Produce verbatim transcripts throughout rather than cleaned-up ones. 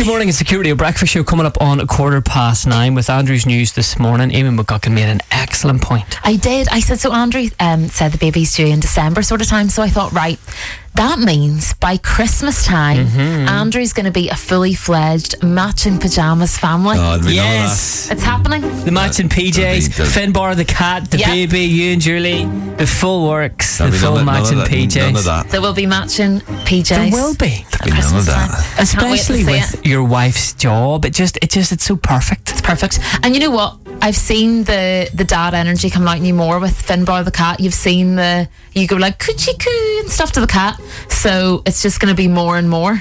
Good morning, it's the Security Breakfast Show coming up on a quarter past nine with Andrew's news this morning. Amy McGuckin made an excellent point. I did. I said, so Andrew um, said the baby's due in December sort of time. So I thought, right, that means by Christmas time, mm-hmm. Andrew's going to be a fully fledged matching pyjamas family. Oh, we yes. know that. It's happening. The matching P Js, Finbar the cat, the yep. baby, you and Julie, the full works, There'll the full none, matching none P Js. None of that. There will be matching P Js. There will be. At There'll be none of that. time. Especially with it. your wife's job. It just, it just, it's so perfect. It's perfect. And you know what? I've seen the, the dad energy coming out in you more with Finbar the cat. You've seen the, you go like coochie coo and stuff to the cat. So it's just going to be more and more.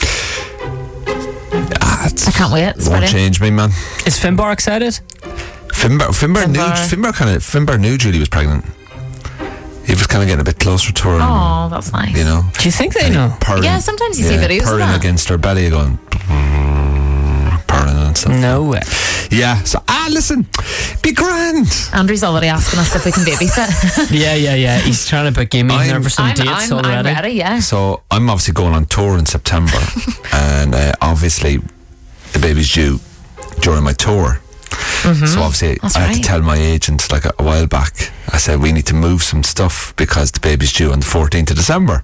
Ah, I can't wait. It's won't brilliant. change me, man. Is Finbar excited? Finbar, Finbar, Finbar. knew, Finbar kind of, Finbar knew Julie was pregnant. He was kind of getting a bit closer to her. Oh, and, that's nice. You know. Do you think they and know? Purring, Yeah, sometimes you yeah, see videos of purring that. against her belly, going mm, purring and stuff. No way. Yeah. So ah, listen, be grand. Andrew's already asking us if we can babysit. Yeah, yeah, yeah. He's trying to book Amy in there I'm- for some I'm, dates I'm, already. I'm ready, yeah. So I'm obviously going on tour in September, and uh, obviously the baby's due during my tour. Mm-hmm. So obviously That's I had right. to tell my agent like a, a while back. I said we need to move some stuff because the baby's due on the fourteenth of December,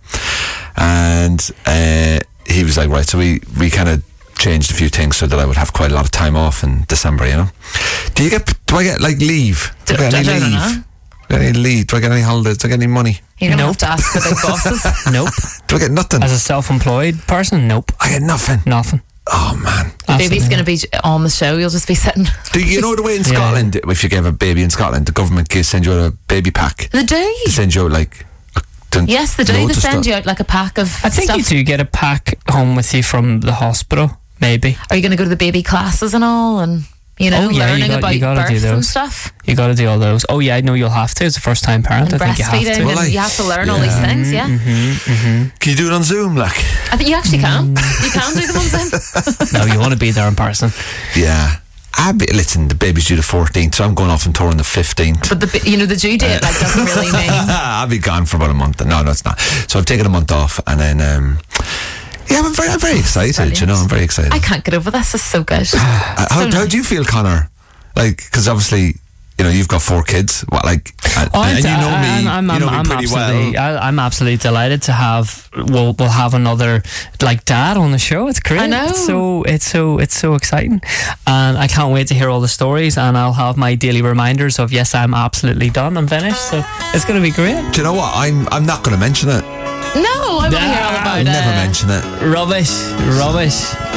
and uh, he was like, right. So we we kind of changed a few things so that I would have quite a lot of time off in December. You know, do you get? Do I get like leave? Do I get any I don't leave? know. Do I get any leave? Do I get any holidays? Do I get any money? You're going to Nope. have to ask the big bosses. Nope. Do I get nothing? As a self-employed person, nope. I get nothing. Nothing. Oh man. The baby's going to be on the show. You'll just be sitting. Do you know the way in Yeah. Scotland, if you have a baby in Scotland, the government gives send you out a baby pack. The day. They send you out like a, the Yes, the day they loads of send stuff. you out like a pack of I think stuff. you do get a pack home with you from the hospital, maybe. Are you going to go to the baby classes and all, and you know, Oh, yeah, you learning got- about you gotta do birth and those. stuff, You got to do all those. Oh yeah, I know you'll have to. As a first-time parent, and I think you have breastfeeding, to. Well, and like, you have to learn all yeah. these things. Yeah, Can you do it on Zoom, like? I think you actually can. Mm. You can do them on Zoom. No, you want to be there in person. Yeah. I be, listen, the baby's due the fourteenth, so I'm going off on tour on the fifteenth. But the you know the due date like doesn't really mean. I'll be gone for about a month. No, no, it's not. So I've taken a month off, and then um, yeah, I'm very, I'm very excited. You know, I'm very excited. I can't get over this. It's so good. Uh, how, So how nice. do you feel, Connor? Like, because obviously, you know, you've got four kids. What, like, and, Oh, and you know me, I'm, I'm, you know I'm, me I'm pretty absolutely, well. I, I'm absolutely delighted to have. We'll we'll have another like dad on the show. It's great. I know. It's so it's so it's so exciting, and I can't wait to hear all the stories. And I'll have my daily reminders of yes, I'm absolutely done. I'm finished. So it's going to be great. Do you know what? I'm I'm not going to mention it. No, I want to hear all Nah, about I'll it. never mention it. Rubbish, rubbish.